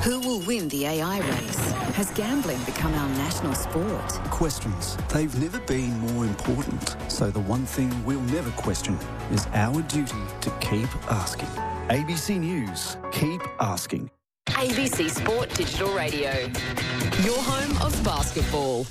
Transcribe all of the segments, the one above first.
Who will win the AI race? Has gambling become our national sport? Questions. They've never been more important. So the one thing we'll never question is our duty to keep asking. ABC News. Keep asking. ABC Sport Digital Radio. Your home of basketball.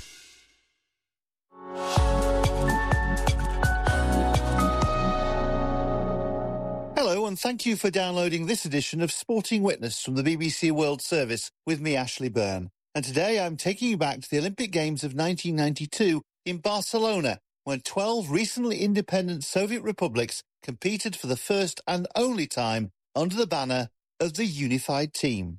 Hello, and thank you for downloading this edition of Sporting Witness from the BBC World Service with me, Ashley Byrne. And today I'm taking you back to the Olympic Games of 1992 in Barcelona, when 12 recently independent Soviet republics competed for the first and only time under the banner of the unified team.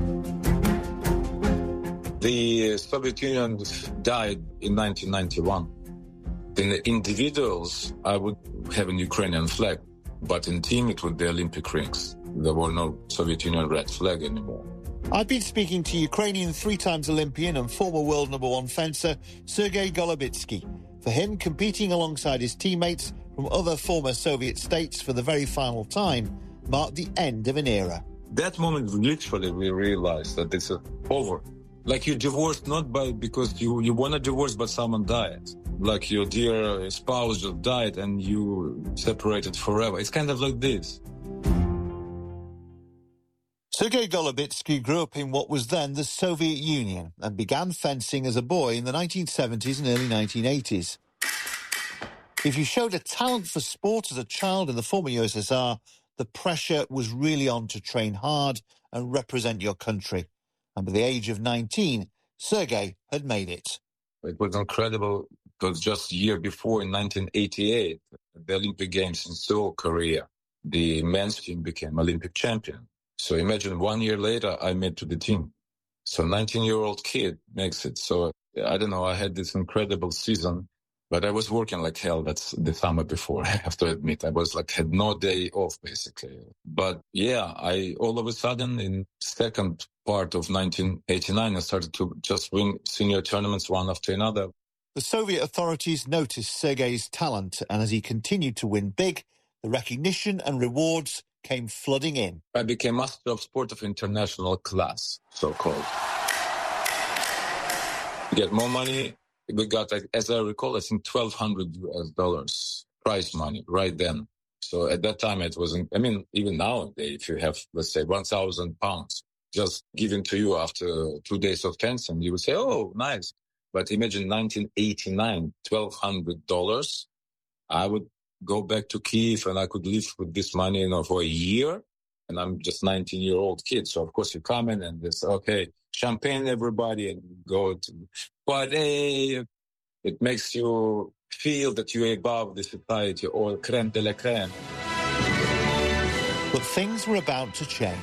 The Soviet Union died in 1991. In the individuals, I would have an Ukrainian flag. But in team, it would be Olympic rings. There were no Soviet Union red flag anymore. I've been speaking to Ukrainian three-times Olympian and former world number one fencer Sergei Golubitsky. For him, competing alongside his teammates from other former Soviet states for the very final time marked the end of an era. That moment, literally, we realized that it's over. Like you divorced not because you want to divorce, but someone died. Like your dear spouse just died and you separated forever. It's kind of like this. Sergei Golubitsky grew up in what was then the Soviet Union and began fencing as a boy in the 1970s and early 1980s. If you showed a talent for sport as a child in the former USSR, the pressure was really on to train hard and represent your country. And by the age of 19, Sergei had made it. It was incredible because just a year before, in 1988, the Olympic Games in Seoul, Korea, the men's team became Olympic champion. So imagine 1 year later, I made to the team. So 19-year-old kid makes it. So I don't know, I had this incredible season, but I was working like hell. That's the summer before, I have to admit. I was had no day off, basically. But yeah, I all of a sudden, in second part of 1989, I started to just win senior tournaments one after another. The Soviet authorities noticed Sergei's talent, and as he continued to win big, the recognition and rewards came flooding in. I became Master of Sport of International Class, so-called. You get more money. We got, as I recall, I think $1,200 prize money right then. So at that time, it wasn't, even nowadays, if you have, let's say, 1,000 pounds just given to you after 2 days of fencing, you would say, oh, nice. But imagine 1989, $1,200. I would go back to Kyiv and I could live with this money, for a year. And I'm just 19-year-old kid. So, of course, you come in and it's, okay, champagne, everybody, and go to party. It makes you feel that you're above the society or crème de la crème. But things were about to change.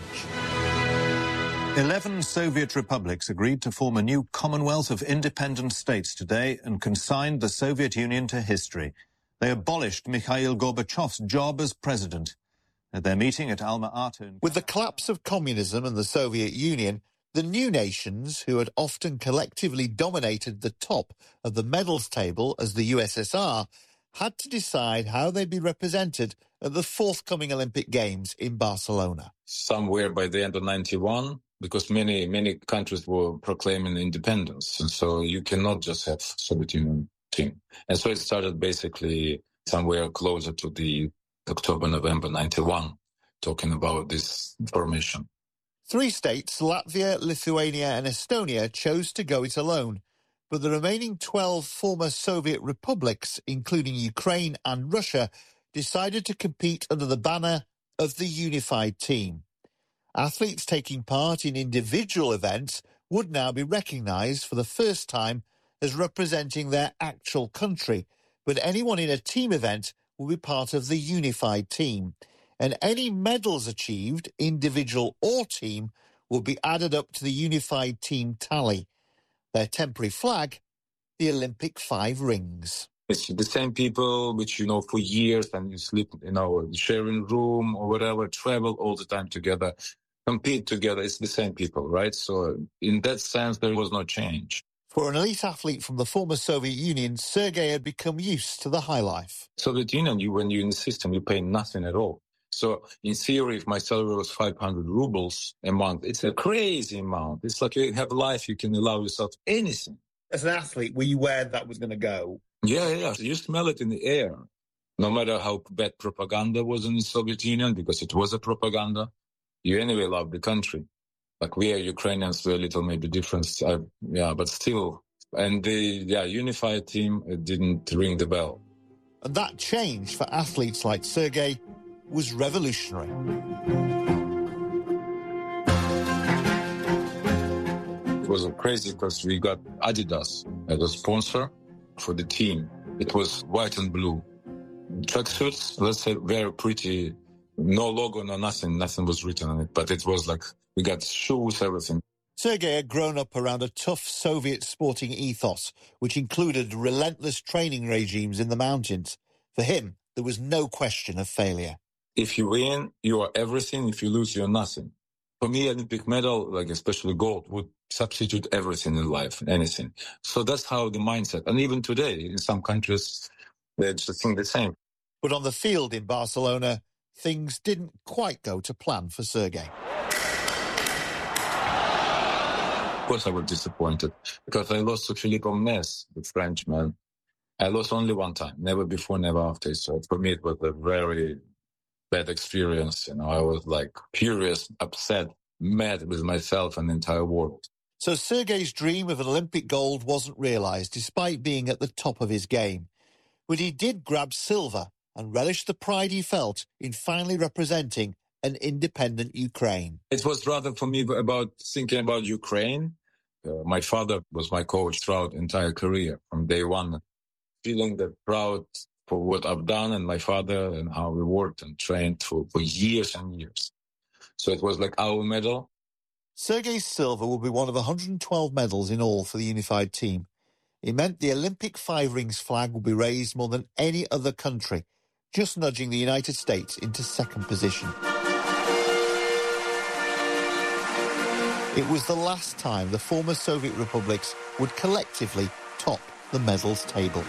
11 Soviet republics agreed to form a new Commonwealth of Independent States today and consigned the Soviet Union to history. They abolished Mikhail Gorbachev's job as president. At their meeting at Alma-Ata... With the collapse of communism and the Soviet Union, the new nations, who had often collectively dominated the top of the medals table as the USSR, had to decide how they'd be represented at the forthcoming Olympic Games in Barcelona. Somewhere by the end of 91, because many countries were proclaiming independence. And so you cannot just have Soviet Union team. And so it started basically somewhere closer to the October, November 91, talking about this formation. 3 states, Latvia, Lithuania and Estonia, chose to go it alone. But the remaining 12 former Soviet republics, including Ukraine and Russia, decided to compete under the banner of the unified team. Athletes taking part in individual events would now be recognised for the first time as representing their actual country, but anyone in a team event will be part of the unified team. And any medals achieved, individual or team, will be added up to the unified team tally. Their temporary flag, the Olympic 5 rings. It's the same people which you know for years, and you sleep in our sharing room or whatever, travel all the time together, compete together. It's the same people, right? So in that sense, there was no change. For an elite athlete from the former Soviet Union, Sergei had become used to the high life. Soviet Union, when you're in the system, you pay nothing at all. So in theory, if my salary was 500 rubles a month, it's a crazy amount. It's like you have life, you can allow yourself anything. As an athlete, were you aware that was going to go? Yeah. You smell it in the air. No matter how bad propaganda was in the Soviet Union, because it was a propaganda, you anyway love the country. Like we are Ukrainians, we're a little maybe different, but still. And the unified team didn't ring the bell. And that change for athletes like Sergei was revolutionary. It was crazy because we got Adidas as a sponsor for the team. It was white and blue. Tracksuits, let's say, very pretty. No logo, no nothing was written on it. But it was like, we got shoes, everything. Sergei had grown up around a tough Soviet sporting ethos, which included relentless training regimes in the mountains. For him, there was no question of failure. If you win, you are everything. If you lose, you're nothing. For me, Olympic medal, like especially gold, would substitute everything in life, anything. So that's how the mindset. And even today, in some countries, they just think the same. But on the field in Barcelona, things didn't quite go to plan for Sergei. Of course, I was disappointed because I lost to Philippe Omnes, the Frenchman. I lost only one time, never before, never after. So for me, it was a very bad experience. I was like furious, upset, mad with myself and the entire world. So Sergei's dream of an Olympic gold wasn't realised, despite being at the top of his game. But he did grab silver and relish the pride he felt in finally representing an independent Ukraine. It was rather for me about thinking about Ukraine. My father was my coach throughout the entire career from day one, feeling that proud for what I've done and my father and how we worked and trained for years and years. So it was like our medal. Sergei's silver will be one of 112 medals in all for the unified team. It meant the Olympic five rings flag will be raised more than any other country, just nudging the United States into second position. It was the last time the former Soviet republics would collectively top the medals table.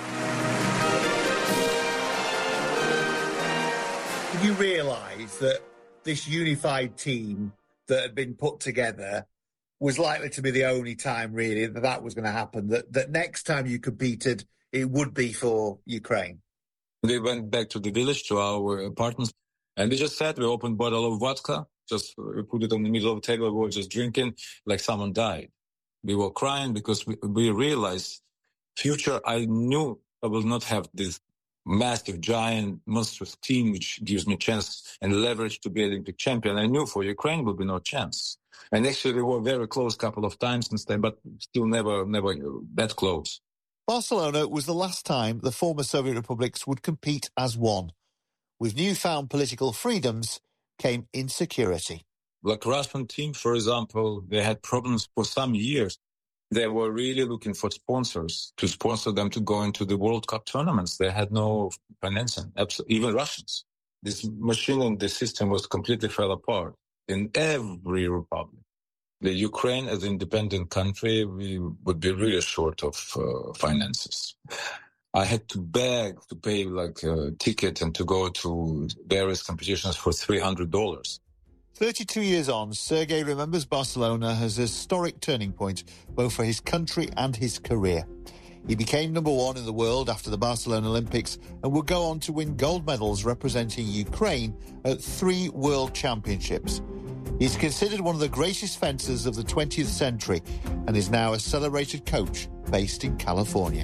Did you realise that this unified team that had been put together was likely to be the only time, really, that was going to happen, that next time you competed, it would be for Ukraine? We went back to the village, to our apartments, and we just sat, we opened a bottle of vodka, just put it on the middle of the table, we were just drinking like someone died. We were crying because we realized future, I knew I will not have this massive, giant, monstrous team which gives me chance and leverage to be Olympic champion. I knew for Ukraine will be no chance. And actually we were very close a couple of times instead, but still never that close. Barcelona was the last time the former Soviet republics would compete as one. With newfound political freedoms came insecurity. Like Russian team, for example, they had problems for some years. They were really looking for sponsors to sponsor them to go into the World Cup tournaments. They had no financing, even Russians. This machine and the system was completely fell apart in every republic. The Ukraine, as an independent country, we would be really short of finances. I had to beg to pay like a ticket and to go to various competitions for $300. 32 years on, Sergei remembers Barcelona as a historic turning point, both for his country and his career. He became number one in the world after the Barcelona Olympics and would go on to win gold medals representing Ukraine at 3 World Championships. He's considered one of the greatest fencers of the 20th century and is now a celebrated coach based in California.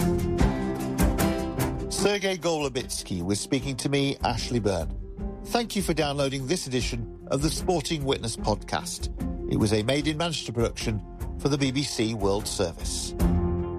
Sergei Golubitsky was speaking to me, Ashley Byrne. Thank you for downloading this edition of the Sporting Witness podcast. It was a Made in Manchester production for the BBC World Service.